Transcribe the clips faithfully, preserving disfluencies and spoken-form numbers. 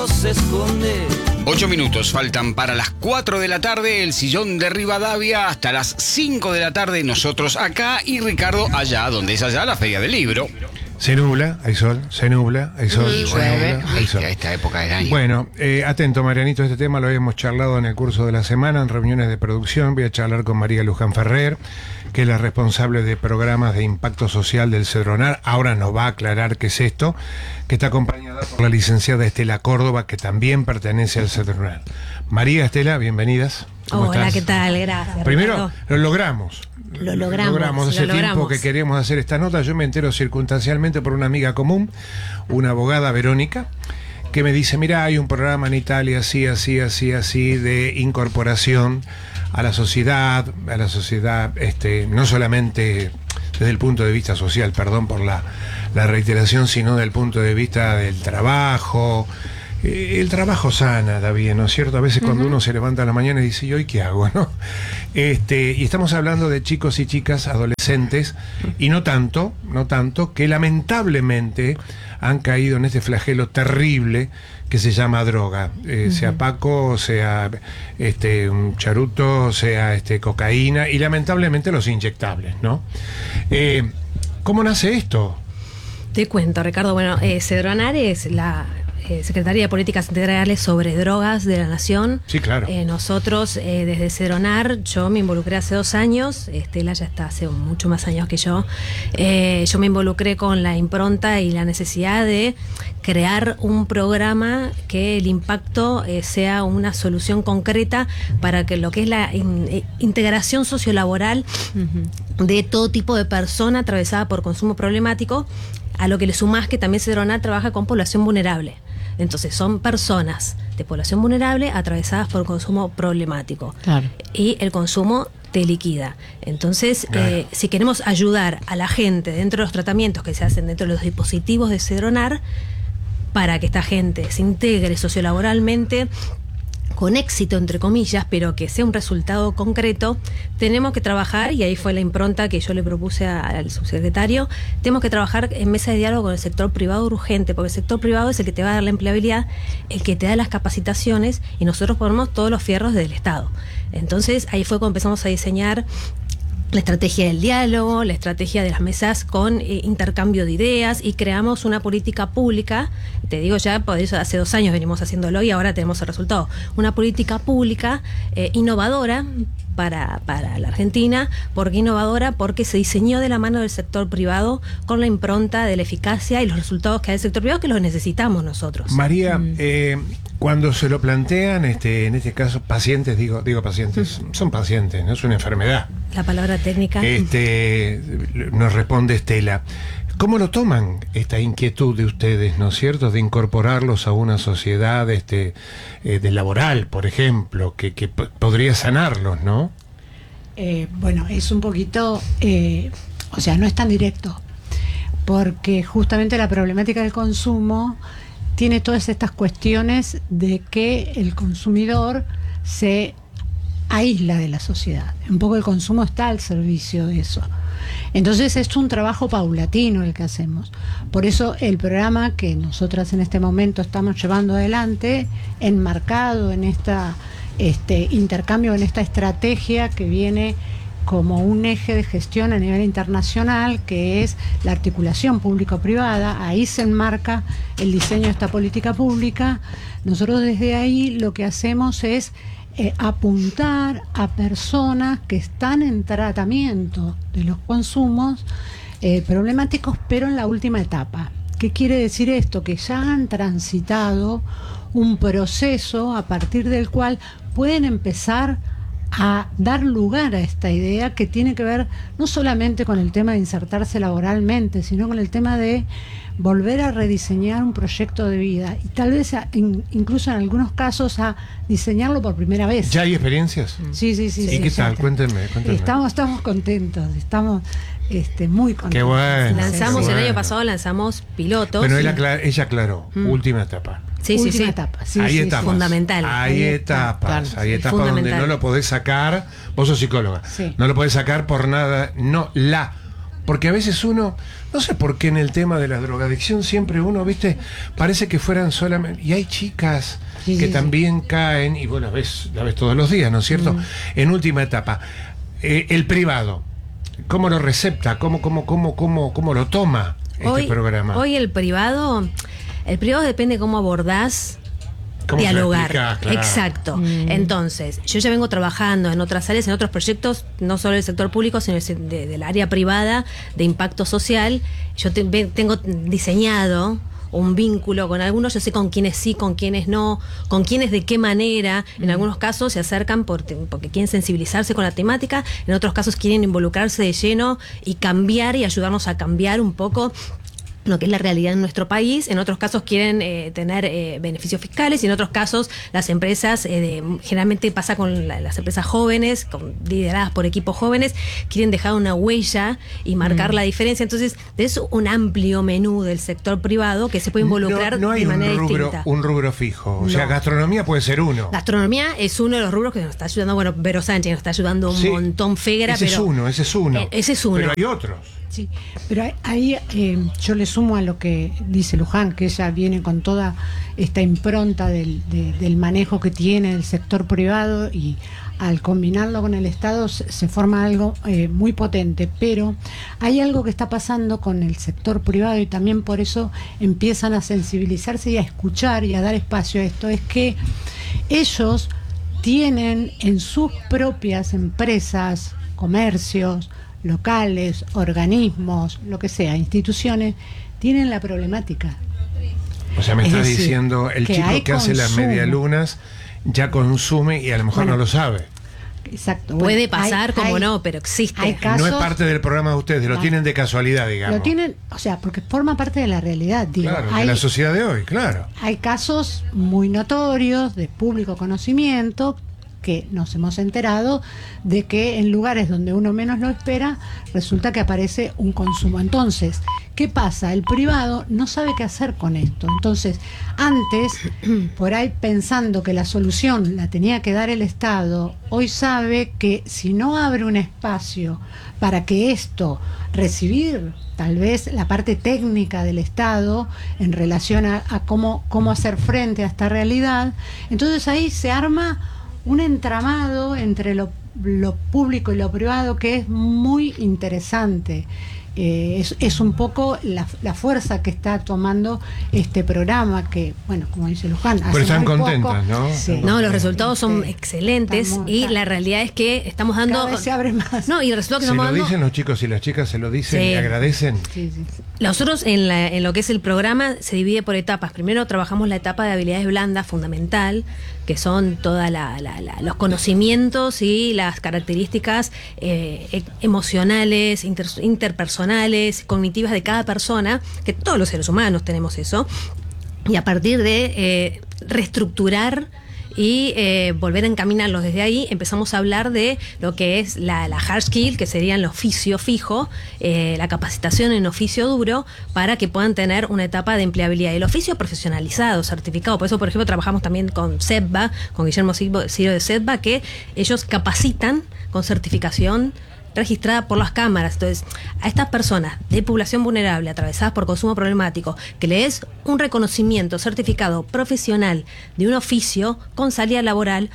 se esconde. Ocho minutos faltan para las cuatro de la tarde, el sillón de Rivadavia, hasta las cinco de la tarde nosotros acá y Ricardo allá, donde es allá la Feria del Libro. Se nubla, hay sol, se nubla, hay sol, Y se llueve, nubla, hay sol. a esta época del año. Bueno, eh, atento Marianito, este tema lo habíamos charlado en el curso de la semana, en reuniones de producción. Voy a charlar con María Luján Ferrer, que es la responsable de programas de impacto social del Cedronar. Ahora nos va a aclarar qué es esto, que está acompañada por la licenciada Estela Córdoba, que también pertenece al Cedronar. María, Estela, bienvenidas. ¿Cómo Hola, estás? ¿qué tal? Gracias. Primero, Ricardo. lo logramos. Lo logramos, logramos lo hace logramos. tiempo que queríamos hacer esta nota. Yo me entero circunstancialmente por una amiga común, una abogada, Verónica, que me dice, mira, hay un programa en Italia así, así, así, así, de incorporación a la sociedad, a la sociedad, este, no solamente desde el punto de vista social, perdón por la, la reiteración, sino desde el punto de vista del trabajo. El trabajo sana, David, ¿no es cierto? A veces cuando uh-huh. uno se levanta a la mañana y dice, ¿y hoy qué hago? ¿No? Este, y estamos hablando de chicos y chicas, adolescentes, y no tanto, no tanto, que lamentablemente han caído en este flagelo terrible que se llama droga, eh, uh-huh. sea Paco, sea este, un charuto, sea este, cocaína, y lamentablemente los inyectables, ¿no? Eh, ¿Cómo nace esto? Te cuento, Ricardo. Bueno, eh, Cedronar es la eh, Secretaría de Políticas Integrales sobre Drogas de la Nación. Sí, claro. Eh, nosotros, eh, desde Cedronar, yo me involucré hace dos años, Estela ya está hace mucho más años que yo. Eh, yo me involucré con la impronta y la necesidad de crear un programa que el impacto eh, sea una solución concreta para que lo que es la in, integración sociolaboral uh-huh. de todo tipo de persona atravesada por consumo problemático, a lo que le sumás que también Cedronar trabaja con población vulnerable. Entonces son personas de población vulnerable atravesadas por consumo problemático. Claro. Y el consumo te liquida. Entonces, claro. eh, si queremos ayudar a la gente dentro de los tratamientos que se hacen dentro de los dispositivos de Cedronar, para que esta gente se integre sociolaboralmente con éxito, entre comillas, pero que sea un resultado concreto, tenemos que trabajar, y ahí fue la impronta que yo le propuse a, al subsecretario, tenemos que trabajar en mesa de diálogo con el sector privado urgente, porque el sector privado es el que te va a dar la empleabilidad, el que te da las capacitaciones, y nosotros ponemos todos los fierros del Estado. Entonces, ahí fue cuando empezamos a diseñar la estrategia del diálogo, la estrategia de las mesas con eh, intercambio de ideas, y creamos una política pública, te digo ya, por eso hace dos años venimos haciéndolo y ahora tenemos el resultado, una política pública eh, innovadora para, para la Argentina. ¿Por qué innovadora? Porque se diseñó de la mano del sector privado con la impronta de la eficacia y los resultados que da el sector privado, que los necesitamos nosotros. María, mm. eh, cuando se lo plantean, este, en este caso, pacientes, digo, digo pacientes, mm. son pacientes, no es una enfermedad. La palabra técnica. Este, nos responde Estela. ¿Cómo lo toman esta inquietud de ustedes, ¿no es cierto?, de incorporarlos a una sociedad este, eh, de laboral, por ejemplo, que, que p- podría sanarlos, ¿no? Eh, bueno, es un poquito, eh, o sea, no es tan directo, porque justamente la problemática del consumo tiene todas estas cuestiones de que el consumidor se aísla de la sociedad. Un poco el consumo está al servicio de eso. Entonces es un trabajo paulatino el que hacemos. Por eso el programa que nosotras en este momento estamos llevando adelante, enmarcado en esta este intercambio, en esta estrategia que viene como un eje de gestión a nivel internacional, que es la articulación público-privada. Ahí se enmarca el diseño de esta política pública. Nosotros desde ahí lo que hacemos es Eh, apuntar a personas que están en tratamiento de los consumos eh, problemáticos, pero en la última etapa. ¿Qué quiere decir esto? Que ya han transitado un proceso a partir del cual pueden empezar a dar lugar a esta idea, que tiene que ver no solamente con el tema de insertarse laboralmente, sino con el tema de volver a rediseñar un proyecto de vida, y tal vez a, in, incluso en algunos casos a diseñarlo por primera vez. ¿Ya hay experiencias? Sí, sí, sí. ¿Y sí, qué sí, tal? sí. Cuéntenme, cuéntenme. Estamos, estamos contentos, estamos este, muy contentos. Qué bueno. Lanzamos qué el bueno. año pasado, lanzamos pilotos. Bueno, sí. ella, aclar- ella aclaró, mm. última etapa. Sí, sí, Última sí. etapa. Sí, hay sí, etapas. sí. Fundamental. Hay, Hay etapas. claro, hay sí, etapas donde fundamental. no lo podés sacar. Vos sos psicóloga. Sí. No lo podés sacar por nada. No, la porque a veces uno, no sé por qué en el tema de la drogadicción siempre uno, viste, parece que fueran solamente, y hay chicas sí, que sí, también sí. caen, y vos las ves, la ves todos los días, ¿no es cierto? Mm. En última etapa, eh, el privado, ¿cómo lo recepta? ¿Cómo, cómo, cómo, cómo, cómo lo toma este hoy, programa? Hoy el privado, el privado depende de cómo abordás. Dialogar, claro. Exacto. Mm. Entonces, yo ya vengo trabajando en otras áreas, en otros proyectos, no solo del sector público, sino de, del área privada, de impacto social. Yo te, tengo diseñado un vínculo con algunos, yo sé con quiénes sí, con quiénes no, con quiénes de qué manera. En mm. algunos casos se acercan por, porque quieren sensibilizarse con la temática, en otros casos quieren involucrarse de lleno y cambiar y ayudarnos a cambiar un poco lo que es la realidad en nuestro país. En otros casos quieren eh, tener eh, beneficios fiscales, y en otros casos las empresas, eh, de, generalmente pasa con la, las empresas jóvenes, con, lideradas por equipos jóvenes, quieren dejar una huella y marcar mm. la diferencia. Entonces, es un amplio menú del sector privado que se puede involucrar no, no hay de manera un rubro, distinta. un rubro fijo, o no. sea, gastronomía puede ser uno. Gastronomía es uno de los rubros que nos está ayudando, bueno, Vero Sánchez nos está ayudando un sí, montón, Fegera, ese pero... es uno, ese es uno. Eh, ese es uno. Pero hay otros. Sí, pero ahí eh, yo le sumo a lo que dice Luján, que ella viene con toda esta impronta del, de, del manejo que tiene el sector privado, y al combinarlo con el Estado se, se forma algo eh, muy potente. Pero hay algo que está pasando con el sector privado, y también por eso empiezan a sensibilizarse y a escuchar y a dar espacio a esto, es que ellos tienen en sus propias empresas, comercios, locales, organismos, lo que sea, instituciones, tienen la problemática. O sea, me es estás decir, diciendo, el que chico que hace las medialunas ya consume y a lo mejor bueno, no lo sabe. Exacto. Puede bueno, pasar, hay, como hay, no, pero existe. Hay casos, no es parte del programa de ustedes, lo la, tienen de casualidad, digamos. Lo tienen, o sea, porque forma parte de la realidad, digo. Claro, hay, de la sociedad de hoy, claro. Hay casos muy notorios, de público conocimiento, que nos hemos enterado de que en lugares donde uno menos lo espera, resulta que aparece un consumo. Entonces, ¿qué pasa? El privado no sabe qué hacer con esto. Entonces, antes, por ahí pensando que la solución la tenía que dar el Estado, hoy sabe que si no abre un espacio para que esto, recibir tal vez la parte técnica del Estado en relación a, a cómo, cómo hacer frente a esta realidad, entonces ahí se arma un entramado entre lo, lo público y lo privado que es muy interesante. Eh, es, es un poco la, la fuerza que está tomando este programa, que, bueno, como dice Luján, pero están contentas, poco, ¿no? Sí. No, los resultados son sí, excelentes muy, y la realidad es que estamos dando... Cada vez se abre más. No, y el resultado que se estamos lo dando... dicen los chicos y las chicas, se lo dicen sí. y agradecen. Sí, sí. Nosotros en, la, en lo que es el programa se divide por etapas. Primero trabajamos la etapa de habilidades blandas, fundamental, que son todos la, la, la, los conocimientos y las características eh, emocionales, inter, interpersonales, cognitivas de cada persona, que todos los seres humanos tenemos eso, y a partir de eh, reestructurar y eh, volver a encaminarlos desde ahí, empezamos a hablar de lo que es la, la hard skill, que sería el oficio fijo, eh, la capacitación en oficio duro, para que puedan tener una etapa de empleabilidad. El oficio profesionalizado, certificado. Por eso, por ejemplo, trabajamos también con SEDBA, con Guillermo Ciro de SEDBA, que ellos capacitan con certificación registrada por las cámaras. Entonces, a estas personas de población vulnerable, atravesadas por consumo problemático, que le des un reconocimiento certificado profesional de un oficio con salida laboral,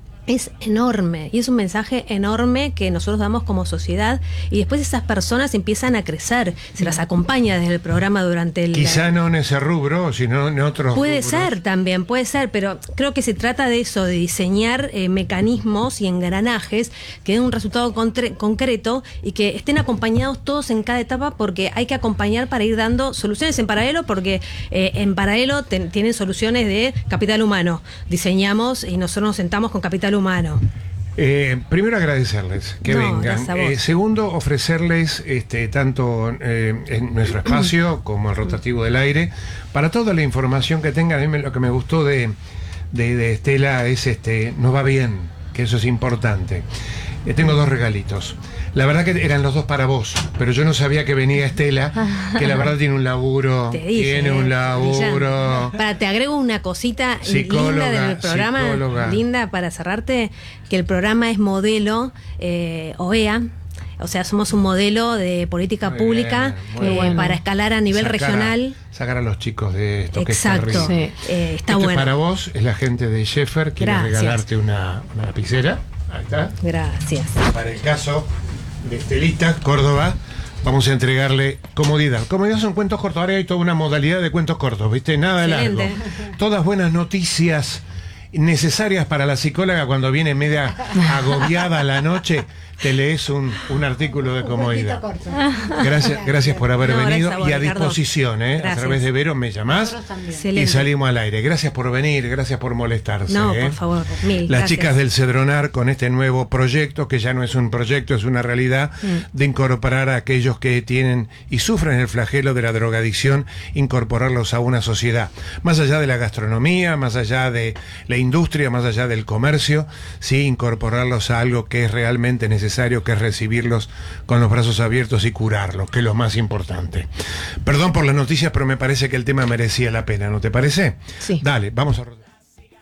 es enorme, y es un mensaje enorme que nosotros damos como sociedad, y después esas personas empiezan a crecer, se las acompaña desde el programa durante el... Quizá no en ese rubro, sino en otros Puede rubros. ser también, puede ser, pero creo que se trata de eso, de diseñar eh, mecanismos y engranajes que den un resultado contre- concreto y que estén acompañados todos en cada etapa, porque hay que acompañar para ir dando soluciones en paralelo, porque eh, en paralelo ten- tienen soluciones de capital humano. Diseñamos y nosotros nos sentamos con capital humano. humano. Eh, primero agradecerles que no, vengan. Eh, segundo, ofrecerles este, tanto eh, en nuestro espacio como el rotativo del aire, para toda la información que tengan. A mí me, lo que me gustó de, de, de Estela es este, nos va bien, que eso es importante. Eh, tengo dos regalitos. La verdad que eran los dos para vos, pero yo no sabía que venía Estela, que la verdad tiene un laburo, te dije, tiene un laburo. Para, te agrego una cosita Psicóloga, linda del programa, psicóloga. linda para cerrarte, que el programa es modelo eh, O E A. O sea, somos un modelo de política Muy pública bien, muy eh, bueno. para escalar a nivel Sacar a- regional. sacar a los chicos de esto. Exacto. Que es terrible. Sí. Eh, está Este bueno. para vos es la gente de Sheffer, quiere Gracias. regalarte una, una lapicera. Ahí está. Gracias. Para el caso de Estelita, Córdoba, vamos a entregarle comodidad. Comodidad son cuentos cortos. Ahora hay toda una modalidad de cuentos cortos, ¿viste? Nada de largo. Excelente. Todas buenas noticias necesarias para la psicóloga cuando viene media agobiada a la noche. Te lees un, un artículo de comodidad. Gracias, gracias por haber No, venido gracias a vos, y a Ricardo. disposición, ¿eh? A Gracias. través de Vero me llamás y Excelente. salimos al aire. Gracias por venir, gracias por molestarse. No, ¿eh? por favor, mil. Las gracias. chicas del Cedronar con este nuevo proyecto, que ya no es un proyecto, es una realidad, Mm. de incorporar a aquellos que tienen y sufren el flagelo de la drogadicción, incorporarlos a una sociedad. Más allá de la gastronomía, más allá de la industria, más allá del comercio, sí, incorporarlos a algo que es realmente necesario, que es recibirlos con los brazos abiertos y curarlos, que es lo más importante. Perdón por las noticias, pero me parece que el tema merecía la pena, ¿no te parece? Sí. Dale, vamos a...